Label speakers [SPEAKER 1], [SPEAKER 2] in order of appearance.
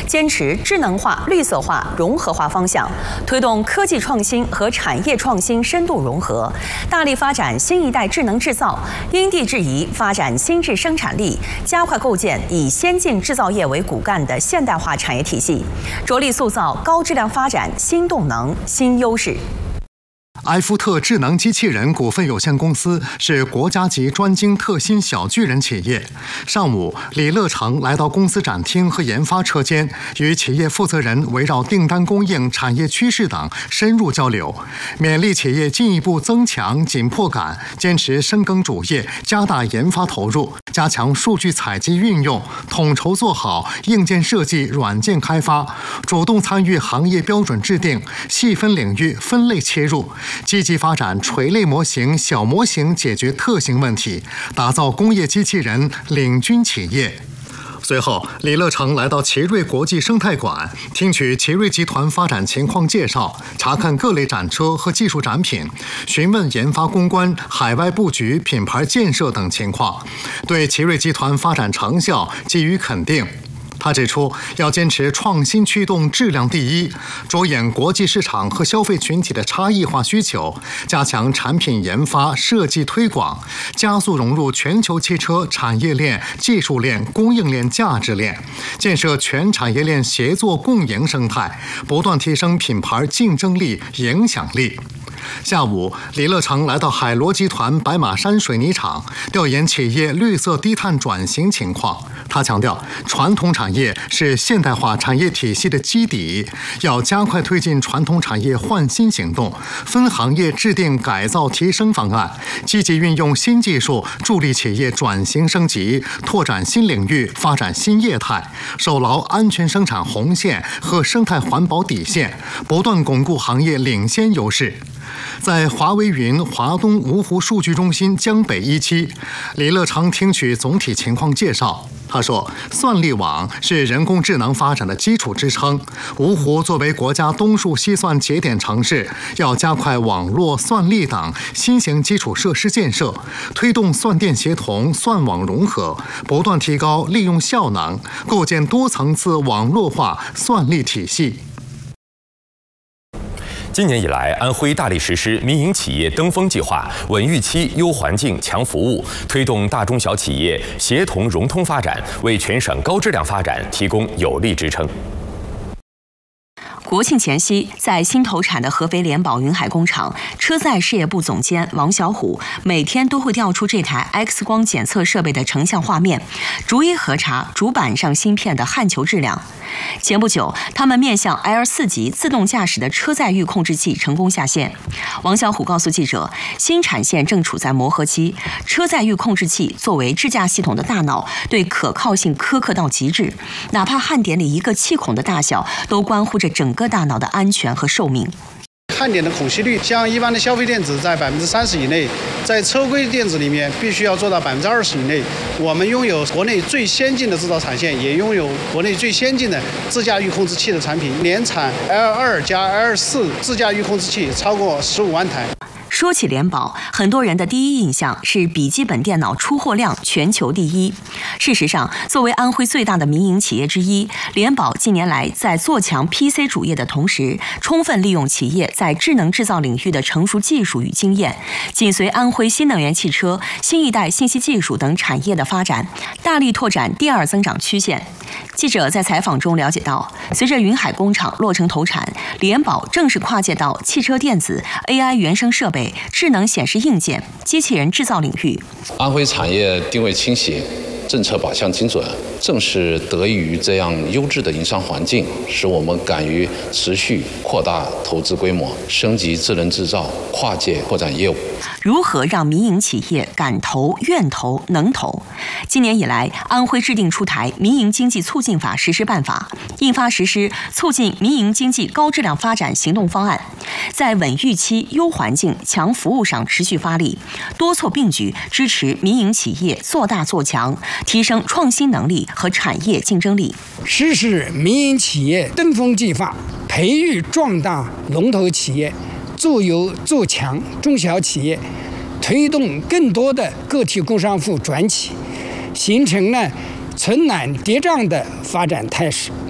[SPEAKER 1] 坚持智能化、绿色化、融合化方向，推动科技创新和产业创新深度融合，大力发展新一代智能制造，因地制宜发展新质生产力，加快构建以先进制造业为骨干的现代化产业体系，着力塑造高质量发展新动能、新优势。
[SPEAKER 2] 埃夫特智能机器人股份有限公司是国家级专精特新小巨人企业。上午，李乐成来到公司展厅和研发车间，与企业负责人围绕订单供应、产业趋势等深入交流，勉励企业进一步增强紧迫感，坚持深耕主业，加大研发投入，加强数据采集运用，统筹做好硬件设计、软件开发，主动参与行业标准制定，细分领域分类切入。积极发展垂类模型、小模型解决特性问题，打造工业机器人领军企业。随后，李乐成来到奇瑞国际生态馆，听取奇瑞集团发展情况介绍，查看各类展车和技术展品，询问研发攻关、海外布局、品牌建设等情况，对奇瑞集团发展成效给予肯定。他指出，要坚持创新驱动质量第一，着眼国际市场和消费群体的差异化需求，加强产品研发、设计推广，加速融入全球汽车产业链、技术链、供应链、价值链，建设全产业链协作共赢生态，不断提升品牌竞争力、影响力。下午，李乐成来到海螺集团白马山水泥厂，调研企业绿色低碳转型情况。他强调，传统产业是现代化产业体系的基底，要加快推进传统产业换新行动，分行业制定改造提升方案，积极运用新技术，助力企业转型升级，拓展新领域，发展新业态，守牢安全生产红线和生态环保底线，不断巩固行业领先优势。在华为云华东芜湖数据中心江北一期，李乐成听取总体情况介绍。他说，算力网是人工智能发展的基础支撑。芜湖作为国家东数西算节点城市，要加快网络、算力等新型基础设施建设，推动算电协同、算网融合，不断提高利用效能，构建多层次网络化算力体系。
[SPEAKER 3] 今年以来，安徽大力实施民营企业登峰计划，稳预期、优环境、强服务，推动大中小企业协同融通发展，为全省高质量发展提供有力支撑。
[SPEAKER 1] 国庆前夕，在新投产的合肥联保云海工厂，车载事业部总监王小虎每天都会调出这台 X 光检测设备的成像画面，逐一核查主板上芯片的焊球质量。前不久，他们面向 L4级自动驾驶的车载域控制器成功下线。王小虎告诉记者，新产线正处在磨合期，车载域控制器作为智驾系统的大脑，对可靠性苛刻到极致，哪怕焊点里一个气孔的大小，都关乎着整个大脑的安全和寿命。
[SPEAKER 4] 焊点的孔隙率，像一般的消费电子在30%以内，在车规电子里面必须要做到20%以内。我们拥有国内最先进的制造产线，也拥有国内最先进的自驾域控制器的产品，年产 L2 加 L4 自驾域控制器超过15万台。
[SPEAKER 1] 说起联保，很多人的第一印象是笔记本电脑出货量全球第一。事实上，作为安徽最大的民营企业之一，联保近年来在做强 PC 主业的同时，充分利用企业在智能制造领域的成熟技术与经验，紧随安徽新能源汽车、新一代信息技术等产业的发展，大力拓展第二增长曲线。记者在采访中了解到，随着云海工厂落成投产，联保正式跨界到汽车电子、AI 原生设备、智能显示硬件、机器人制造领域。
[SPEAKER 5] 安徽产业定位清晰，政策靶向精准，正是得益于这样优质的营商环境，使我们敢于持续扩大投资规模，升级智能制造，跨界扩展业务。
[SPEAKER 1] 如何让民营企业敢投、愿投、能投？今年以来，安徽制定出台《民营经济促进法实施办法》，印发实施促进民营经济高质量发展行动方案，在稳预期、优环境、强服务上持续发力，多措并举，支持民营企业做大做强，提升创新能力和产业竞争力。
[SPEAKER 6] 实施民营企业登峰计划，培育壮大龙头企业，做优做强中小企业，推动更多的个体工商户转企，形成了存难叠嶂的发展态势。